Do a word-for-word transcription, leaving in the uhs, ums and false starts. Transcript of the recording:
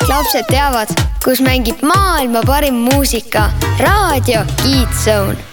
kõik lapsed teavad, kus mängib maailma parim muusika. Raadio Kids Zone.